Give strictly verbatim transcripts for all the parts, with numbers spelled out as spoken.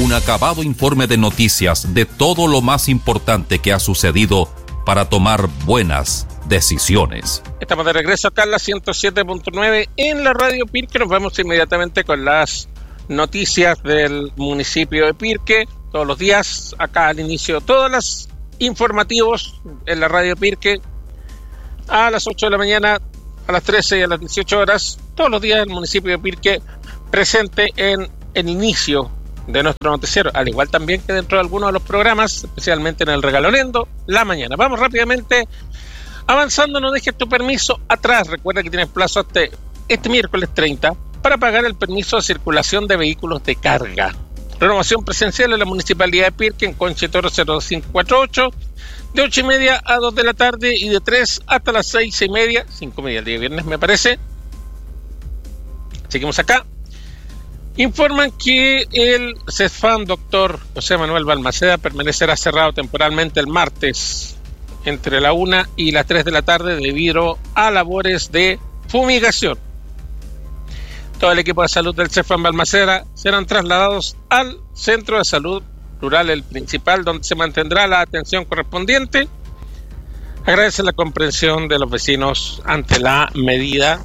un acabado informe de noticias de todo lo más importante que ha sucedido para tomar buenas decisiones. Estamos de regreso acá en la ciento siete punto nueve en la radio Pirque. Nos vamos inmediatamente con las noticias del municipio de Pirque. Todos los días, acá al inicio, todos los informativos en la radio Pirque, a las ocho de la mañana, a las trece y a las dieciocho horas, todos los días el municipio de Pirque presente en el inicio de nuestro noticiero, al igual también que dentro de algunos de los programas, especialmente en el Regalonendo, la mañana. Vamos rápidamente avanzando, no dejes tu permiso atrás. Recuerda que tienes plazo hasta este miércoles treinta para pagar el permiso de circulación de vehículos de carga. Renovación presencial en la Municipalidad de Pirque en Conchetoro cero dos cinco cuatro ocho, de ocho y media a dos de la tarde y de tres hasta las seis y media, cinco y media el día viernes me parece. Seguimos acá. Informan que el CESFAM doctor José Manuel Balmaceda permanecerá cerrado temporalmente el martes entre la una y las tres de la tarde debido a labores de fumigación. Todo el equipo de salud del CESFAM Balmaceda serán trasladados al Centro de Salud Rural, el principal, donde se mantendrá la atención correspondiente. Agradece la comprensión de los vecinos ante la medida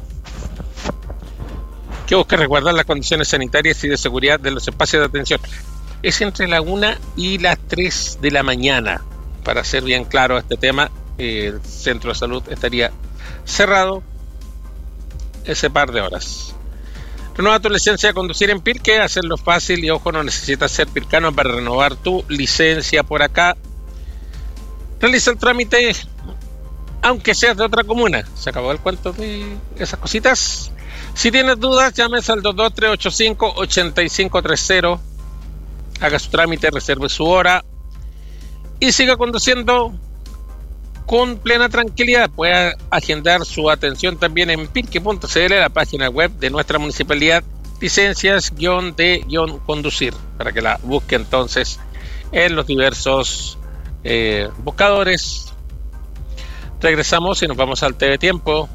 que busca resguardar las condiciones sanitarias y de seguridad de los espacios de atención. Es entre la una y las tres de la mañana. Para ser bien claro este tema, el centro de salud estaría cerrado ese par de horas. Renueva tu licencia de conducir en Pirque, hacerlo fácil y ojo, no necesitas ser pircano para renovar tu licencia por acá. Realiza el trámite aunque seas de otra comuna. Se acabó el cuento de esas cositas. Si tienes dudas, llames al dos dos tres ocho cinco ocho cinco tres cero. Haga su trámite, reserve su hora y siga conduciendo con plena tranquilidad. Puede agendar su atención también en pirque punto c l, la página web de nuestra municipalidad, licencias-de-conducir, para que la busque entonces en los diversos eh, buscadores. Regresamos y nos vamos al T V Tiempo.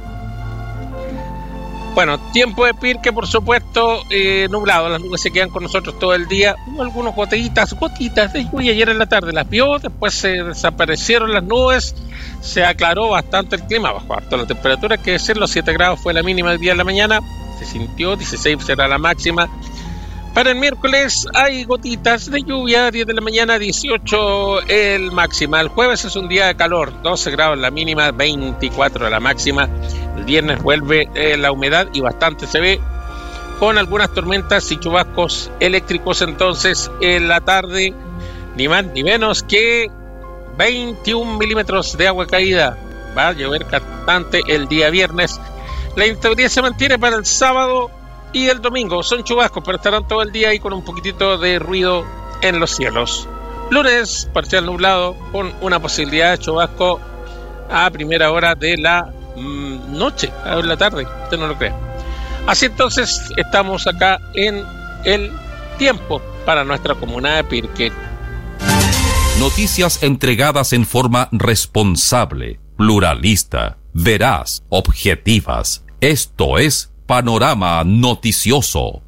Bueno, tiempo de Pirque, por supuesto, eh, nublado. Las nubes se quedan con nosotros todo el día. Hubo algunas gotitas, gotitas de lluvia ayer en la tarde. Las vio, después se desaparecieron las nubes. Se aclaró bastante el clima, bajó harto la temperatura. Que decir, los siete grados fue la mínima del día de la mañana. Se sintió, dieciséis será la máxima. Para el miércoles hay gotitas de lluvia, diez de la mañana, dieciocho el máxima. El jueves es un día de calor, doce grados la mínima, veinticuatro la máxima. El viernes vuelve eh, la humedad y bastante se ve, con algunas tormentas y chubascos eléctricos entonces en la tarde, ni más ni menos que veintiún milímetros de agua caída. Va a llover bastante el día viernes. La inestabilidad se mantiene para el sábado y el domingo. Son chubascos, pero estarán todo el día ahí con un poquitito de ruido en los cielos. Lunes, parcial nublado, con una posibilidad de chubasco a primera hora de la mmm, noche, a la tarde, usted no lo cree. Así entonces, estamos acá en el tiempo para nuestra comuna de Pirque. Noticias entregadas en forma responsable, pluralista, veraz, objetivas. Esto es Panorama Noticioso.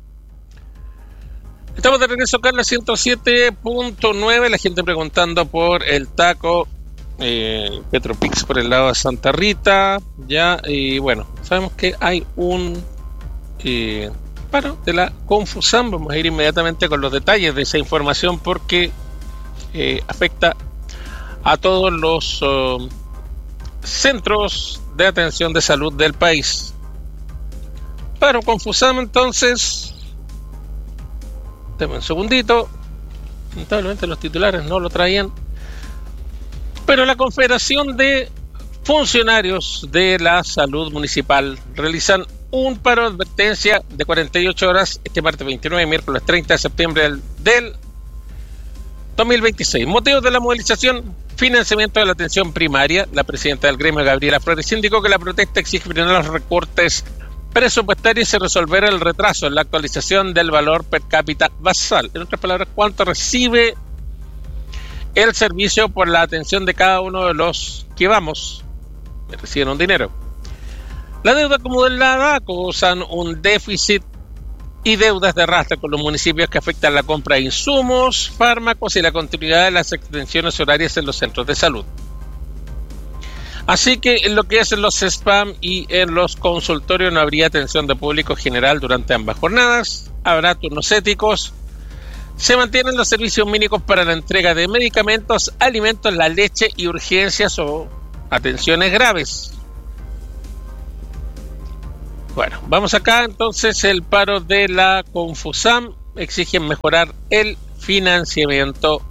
Estamos de regreso acá en la ciento siete punto nueve. La gente preguntando por el taco eh, Petropix por el lado de Santa Rita. Ya, y bueno, sabemos que hay un eh, paro de la Confusan. Vamos a ir inmediatamente con los detalles de esa información porque eh, afecta a todos los uh, centros de atención de salud del país. Pero Confusam entonces, dame un segundito, lamentablemente los titulares no lo traían, pero la Confederación de Funcionarios de la Salud Municipal realizan un paro de advertencia de cuarenta y ocho horas este martes veintinueve y miércoles treinta de septiembre del, del dos mil veintiséis. Motivos de la movilización: financiamiento de la atención primaria. La presidenta del gremio, Gabriela Flores, indicó que la protesta exige frenar los recortes presupuestario y se resolverá el retraso en la actualización del valor per cápita basal. En otras palabras, cuánto recibe el servicio por la atención de cada uno de los que vamos, que reciben un dinero. La deuda acumulada causan un déficit y deudas de arrastre con los municipios que afectan la compra de insumos, fármacos y la continuidad de las extensiones horarias en los centros de salud. Así que en lo que es en los spam y en los consultorios no habría atención de público general durante ambas jornadas, habrá turnos éticos, se mantienen los servicios mínimos para la entrega de medicamentos, alimentos, la leche y urgencias o atenciones graves. Bueno, vamos acá entonces. El paro de la Confusam exigen mejorar el financiamiento.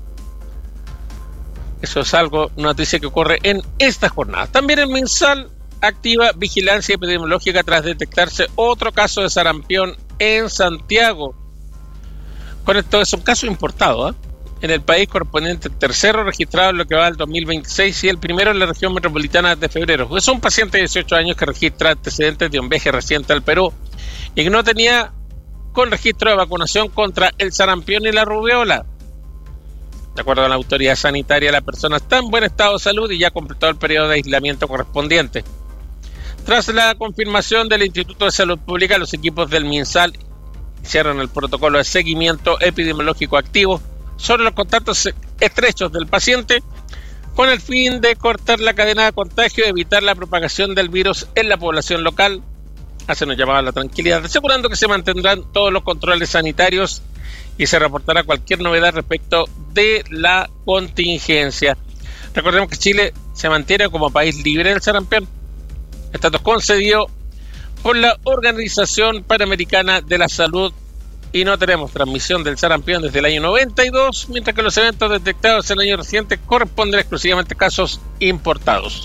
Eso es algo, noticia que ocurre en esta jornada. También el MinSal activa vigilancia epidemiológica tras detectarse otro caso de sarampión en Santiago. Con esto es un caso importado, ¿eh? En el país, correspondiente al tercero registrado en lo que va del dos mil veintiséis y el primero en la región metropolitana de febrero. Es un paciente de dieciocho años que registra antecedentes de un viaje reciente al Perú y que no tenía con registro de vacunación contra el sarampión y la rubiola. De acuerdo a la autoridad sanitaria, la persona está en buen estado de salud y ya completó el periodo de aislamiento correspondiente. Tras la confirmación del Instituto de Salud Pública, los equipos del MinSal hicieron el protocolo de seguimiento epidemiológico activo sobre los contactos estrechos del paciente con el fin de cortar la cadena de contagio y evitar la propagación del virus en la población local. Hacen un llamado a la tranquilidad, asegurando que se mantendrán todos los controles sanitarios y se reportará cualquier novedad respecto de la contingencia. Recordemos que Chile se mantiene como país libre del sarampión. Estatus concedido por la Organización Panamericana de la Salud y no tenemos transmisión del sarampión desde el año noventa y dos, mientras que los eventos detectados en el año reciente corresponden exclusivamente a casos importados.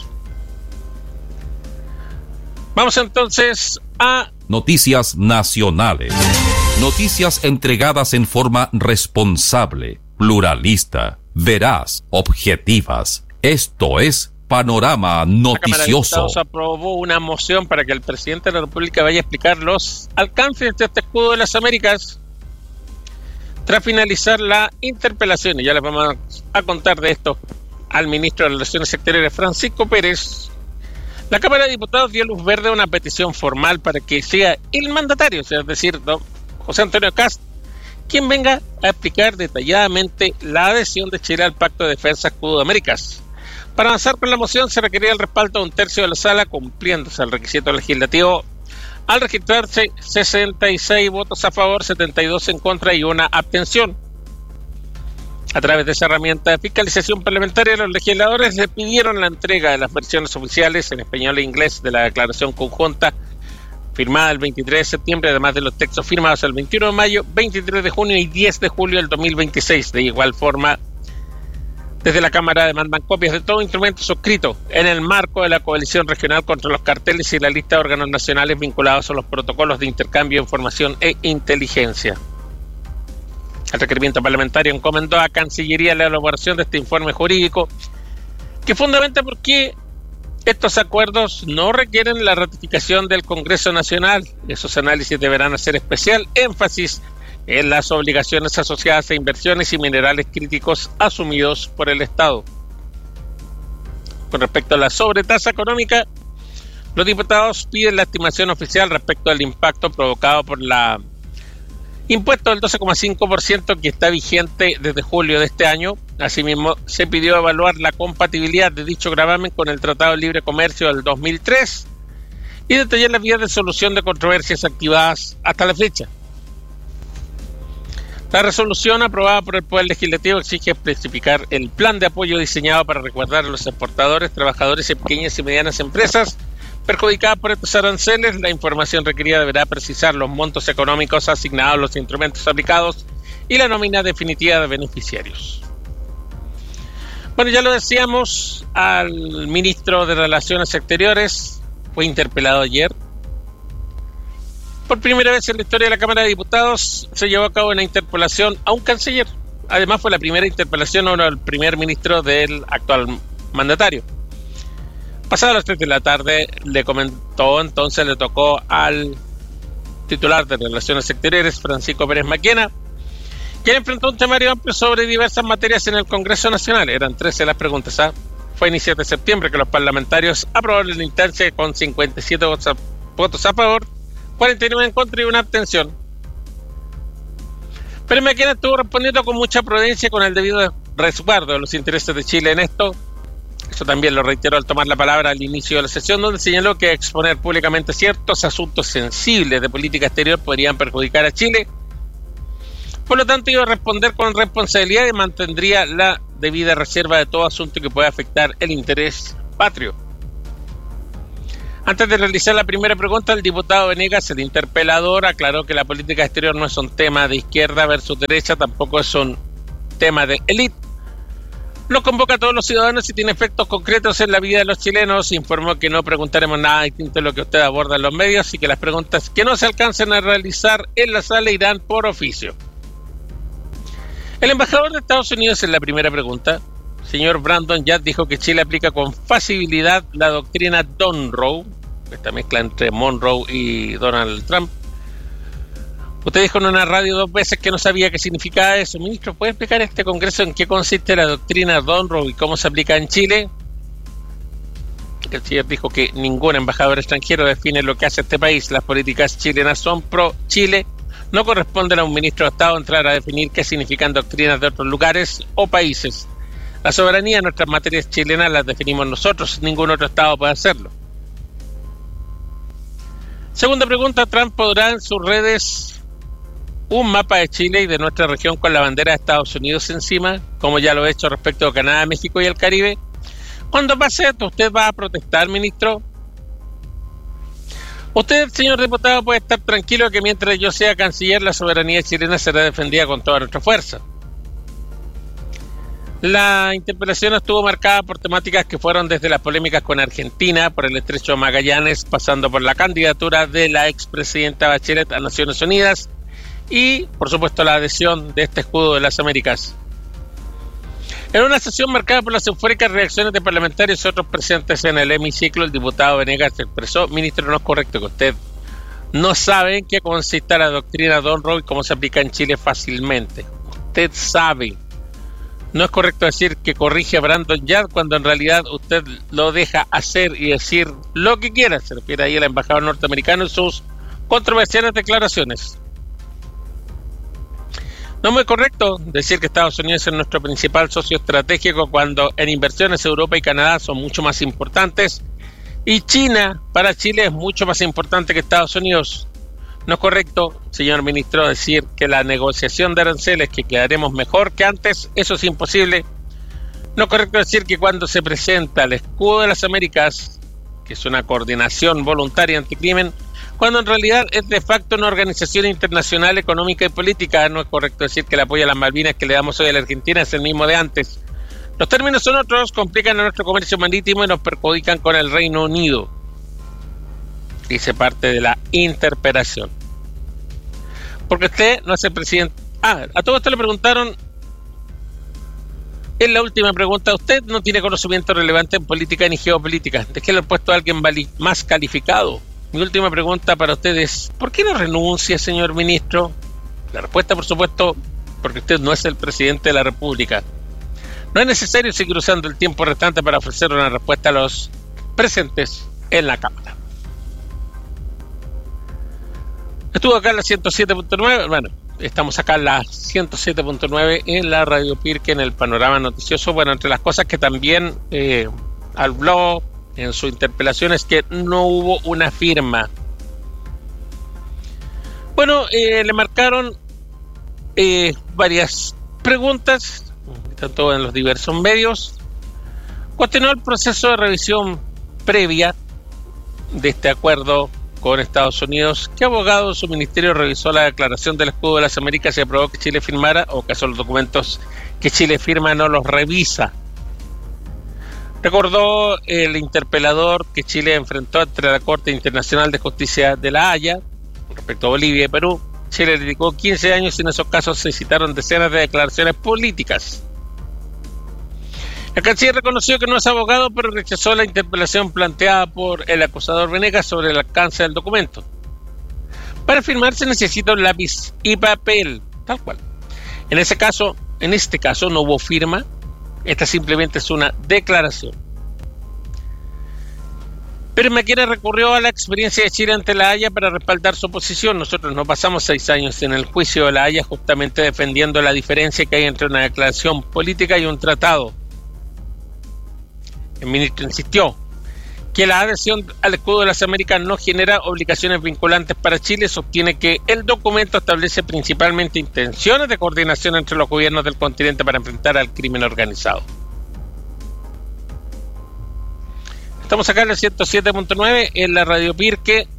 Vamos entonces a Noticias nacionales. Noticias entregadas en forma responsable, pluralista, veraz, objetivas. Esto es Panorama Noticioso. La Cámara de Diputados aprobó una moción para que el presidente de la República vaya a explicar los alcances de este escudo de las Américas tras finalizar la interpelación. Y ya les vamos a contar de esto al ministro de Relaciones Exteriores, Francisco Pérez. La Cámara de Diputados dio luz verde a una petición formal para que sea el mandatario, es decir, don José Antonio Kast, quien venga a explicar detalladamente la adhesión de Chile al Pacto de Defensa Escudo de Américas. Para avanzar con la moción se requería el respaldo de un tercio de la sala, cumpliéndose el requisito legislativo al registrarse sesenta y seis votos a favor, setenta y dos en contra y una abstención. A través de esa herramienta de fiscalización parlamentaria, los legisladores le pidieron la entrega de las versiones oficiales en español e inglés de la declaración conjunta firmada el veintitrés de septiembre, además de los textos firmados el veintiuno de mayo, veintitrés de junio y diez de julio del dos mil veintiséis. De igual forma, desde la Cámara demandan copias de todo instrumento suscrito en el marco de la coalición regional contra los carteles y la lista de órganos nacionales vinculados a los protocolos de intercambio de información e inteligencia. El requerimiento parlamentario encomendó a Cancillería la elaboración de este informe jurídico que fundamenta por qué estos acuerdos no requieren la ratificación del Congreso Nacional. Esos análisis deberán hacer especial énfasis en las obligaciones asociadas a inversiones y minerales críticos asumidos por el Estado. Con respecto a la sobretasa económica, los diputados piden la estimación oficial respecto al impacto provocado por la impuesto del doce coma cinco por ciento que está vigente desde julio de este año. Asimismo, se pidió evaluar la compatibilidad de dicho gravamen con el Tratado de Libre Comercio del dos mil tres y detallar las vías de solución de controversias activadas hasta la fecha. La resolución aprobada por el Poder Legislativo exige especificar el plan de apoyo diseñado para resguardar a los exportadores, trabajadores y pequeñas y medianas empresas perjudicadas por estos aranceles. La información requerida deberá precisar los montos económicos asignados a los instrumentos aplicados y la nómina definitiva de beneficiarios. Bueno, ya lo decíamos, al ministro de Relaciones Exteriores fue interpelado ayer. Por primera vez en la historia de la Cámara de Diputados se llevó a cabo una interpelación a un canciller. Además, fue la primera interpelación al primer ministro del actual mandatario. Pasadas las tres de la tarde, le comentó, entonces le tocó al titular de Relaciones Exteriores, Francisco Pérez Maquena, quien enfrentó un temario amplio sobre diversas materias en el Congreso Nacional. Eran trece las preguntas. ¿ah? Fue a inicios de septiembre que los parlamentarios aprobaron la instancia con cincuenta y siete votos a, votos a favor, cuarenta y nueve en contra y una abstención. Pero McKenna estuvo respondiendo con mucha prudencia y con el debido resguardo de los intereses de Chile en esto. Eso también lo reiteró al tomar la palabra al inicio de la sesión, donde señaló que exponer públicamente ciertos asuntos sensibles de política exterior podrían perjudicar a Chile. Por lo tanto, iba a responder con responsabilidad y mantendría la debida reserva de todo asunto que pueda afectar el interés patrio. Antes de realizar la primera pregunta, el diputado Venegas, el interpelador, aclaró que la política exterior no es un tema de izquierda versus derecha, tampoco es un tema de élite. Lo convoca a todos los ciudadanos y tiene efectos concretos en la vida de los chilenos. Informó que no preguntaremos nada distinto a lo que usted aborda en los medios y que las preguntas que no se alcancen a realizar en la sala irán por oficio. El embajador de Estados Unidos en la primera pregunta, señor Brandon Yard, dijo que Chile aplica con facilidad la doctrina Monroe, esta mezcla entre Monroe y Donald Trump. Usted dijo en una radio dos veces que no sabía qué significaba eso. Ministro, ¿puede explicar a este Congreso en qué consiste la doctrina Monroe y cómo se aplica en Chile? El señor dijo que ningún embajador extranjero define lo que hace este país. Las políticas chilenas son pro Chile. No corresponde a un ministro de Estado entrar a definir qué significan doctrinas de otros lugares o países. La soberanía de nuestras materias chilenas las definimos nosotros. Ningún otro Estado puede hacerlo. Segunda pregunta, Trump podrá en sus redes un mapa de Chile y de nuestra región con la bandera de Estados Unidos encima, como ya lo he hecho respecto a Canadá, México y el Caribe. Cuando pase esto, ¿usted va a protestar, ministro? Usted, señor diputado, puede estar tranquilo que mientras yo sea canciller, la soberanía chilena será defendida con toda nuestra fuerza. La interpelación estuvo marcada por temáticas que fueron desde las polémicas con Argentina, por el estrecho de Magallanes, pasando por la candidatura de la expresidenta Bachelet a Naciones Unidas, y, por supuesto, la adhesión de este escudo de las Américas. En una sesión marcada por las eufóricas reacciones de parlamentarios y otros presentes en el hemiciclo, el diputado Venegas expresó: ministro, no es correcto que usted no sabe en qué consiste la doctrina Monroe y cómo se aplica en Chile fácilmente. Usted sabe. No es correcto decir que corrige a Brandon Yard cuando en realidad usted lo deja hacer y decir lo que quiera. Se refiere ahí al embajador norteamericano en sus controversiales declaraciones. No es muy correcto decir que Estados Unidos es nuestro principal socio estratégico cuando en inversiones Europa y Canadá son mucho más importantes y China para Chile es mucho más importante que Estados Unidos. No es correcto, señor ministro, decir que la negociación de aranceles, que quedaremos mejor que antes, eso es imposible. No es correcto decir que cuando se presenta el escudo de las Américas, que es una coordinación voluntaria anticrimen, cuando en realidad es de facto una organización internacional económica y política. No es correcto decir que el apoyo a las Malvinas que le damos hoy a la Argentina es el mismo de antes. Los términos son otros, complican a nuestro comercio marítimo y nos perjudican con el Reino Unido. Dice parte de la interpelación. Porque usted no es el presidente. Ah, a todo esto le preguntaron en la última pregunta: usted no tiene conocimiento relevante en política ni geopolítica. Déjele el puesto a alguien más calificado. Mi última pregunta para usted es: ¿por qué no renuncia, señor ministro? La respuesta, por supuesto, porque usted no es el presidente de la República. No es necesario seguir usando el tiempo restante para ofrecer una respuesta a los presentes en la Cámara. Estuvo acá en la ciento siete punto nueve, bueno, estamos acá en la ciento siete punto nueve en la Radio Pirque, en el panorama noticioso. Bueno, entre las cosas que también eh, habló en su interpelación es que no hubo una firma. Bueno, eh, le marcaron eh, varias preguntas, tanto en los diversos medios. Cuestionó el proceso de revisión previa de este acuerdo con Estados Unidos. ¿Qué abogado de su ministerio revisó la declaración del escudo de las Américas y aprobó que Chile firmara, o acaso los documentos que Chile firma no los revisa? Recordó el interpelador que Chile enfrentó ante la Corte Internacional de Justicia de La Haya respecto a Bolivia y Perú. Chile le dedicó quince años y en esos casos se citaron decenas de declaraciones políticas. El canciller reconoció que no es abogado, pero rechazó la interpelación planteada por el acusador Venegas sobre el alcance del documento. Para firmar se necesita un lápiz y papel, tal cual. En ese caso, en este caso no hubo firma. Esta simplemente es una declaración. Pero Maquera recurrió a la experiencia de Chile ante la Haya para respaldar su posición. Nosotros nos pasamos seis años en el juicio de la Haya justamente defendiendo la diferencia que hay entre una declaración política y un tratado. El ministro insistió que la adhesión al escudo de las Américas no genera obligaciones vinculantes para Chile. Sostiene que el documento establece principalmente intenciones de coordinación entre los gobiernos del continente para enfrentar al crimen organizado. Estamos acá en el ciento siete punto nueve en la Radio Pirque.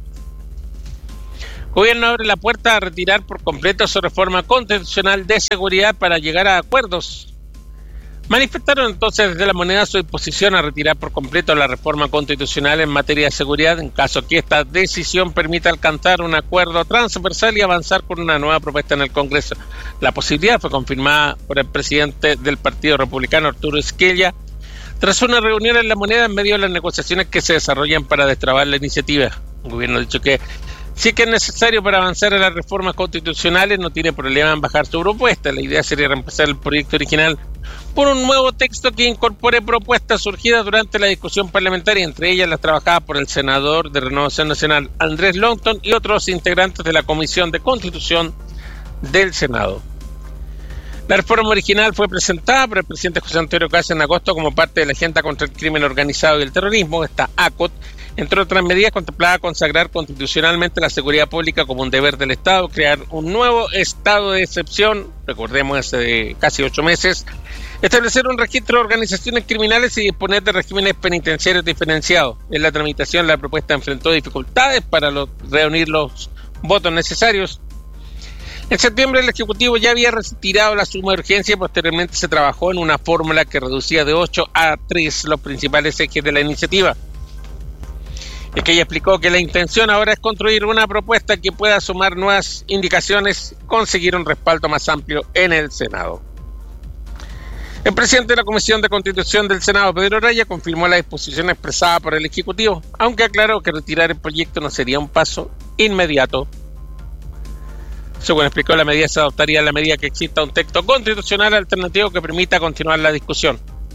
Gobierno abre la puerta a retirar por completo su reforma constitucional de seguridad para llegar a acuerdos. Manifestaron entonces desde La Moneda su disposición a retirar por completo la reforma constitucional en materia de seguridad en caso que esta decisión permita alcanzar un acuerdo transversal y avanzar con una nueva propuesta en el Congreso. La posibilidad fue confirmada por el presidente del Partido Republicano, Arturo Esquella, tras una reunión en La Moneda en medio de las negociaciones que se desarrollan para destrabar la iniciativa. El gobierno ha dicho que si es que es necesario para avanzar en las reformas constitucionales, no tiene problema en bajar su propuesta. La idea sería reemplazar el proyecto original por un nuevo texto que incorpore propuestas surgidas durante la discusión parlamentaria, entre ellas las trabajadas por el senador de Renovación Nacional Andrés Longton y otros integrantes de la Comisión de Constitución del Senado. La reforma original fue presentada por el presidente José Antonio Caz en agosto como parte de la Agenda contra el Crimen Organizado y el Terrorismo. Esta A C O T, entre otras medidas, contemplaba consagrar constitucionalmente la seguridad pública como un deber del Estado, crear un nuevo estado de excepción, recordemos hace casi ocho meses, establecer un registro de organizaciones criminales y disponer de regímenes penitenciarios diferenciados. En la tramitación la propuesta enfrentó dificultades para los, reunir los votos necesarios. En septiembre el Ejecutivo ya había retirado la suma de urgencia y posteriormente se trabajó en una fórmula que reducía de ocho a tres los principales ejes de la iniciativa. Es que ella explicó que la intención ahora es construir una propuesta que pueda sumar nuevas indicaciones y conseguir un respaldo más amplio en el Senado. El presidente de la Comisión de Constitución del Senado, Pedro Raya, confirmó la disposición expresada por el Ejecutivo, aunque aclaró que retirar el proyecto no sería un paso inmediato. Según explicó, la medida se adoptaría en la medida que exista un texto constitucional alternativo que permita continuar la discusión.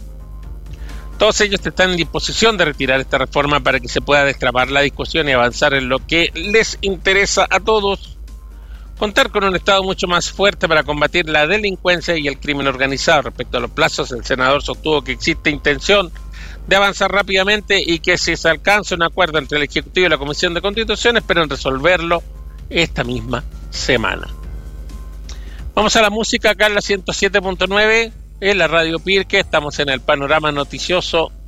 Todos ellos están en disposición de retirar esta reforma para que se pueda destrabar la discusión y avanzar en lo que les interesa a todos. Contar con un Estado mucho más fuerte para combatir la delincuencia y el crimen organizado. Respecto a los plazos, el senador sostuvo que existe intención de avanzar rápidamente y que si se alcanza un acuerdo entre el Ejecutivo y la Comisión de Constitución, esperan resolverlo esta misma semana. Vamos a la música acá en la ciento siete punto nueve en la Radio Pirque. Estamos en el panorama noticioso